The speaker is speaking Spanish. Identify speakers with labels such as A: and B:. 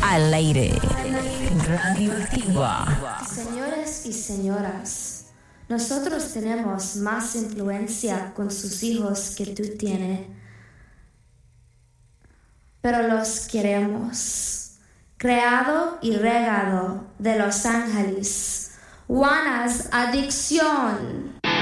A: Al aire. Radioactiva.
B: Señores y señoras, nosotros tenemos más influencia con sus hijos que tú tienes, pero los queremos. Creado y regado de Los Ángeles, Juana's Adicción.